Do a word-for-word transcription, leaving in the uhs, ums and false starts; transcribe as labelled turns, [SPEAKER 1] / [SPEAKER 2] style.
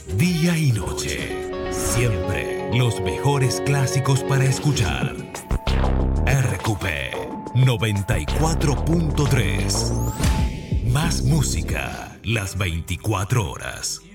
[SPEAKER 1] Día y noche. Siempre los mejores clásicos para escuchar. R Q P noventa y cuatro punto tres. Más música las veinticuatro horas.